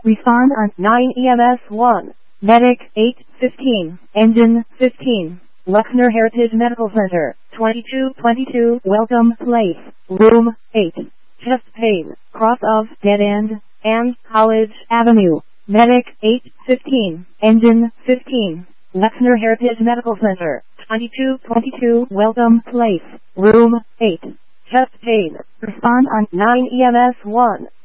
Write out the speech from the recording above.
Respond on 9 EMS 1. Medic 815. Engine 15. Luckner Heritage Medical Center. 2222 Welcome Place. Room 8. Chest pain. Cross of Dead End and College Avenue. Medic 815. Engine 15. Luckner Heritage Medical Center. 2222 Welcome Place. Room 8. Chest pain. Respond on 9 EMS 1.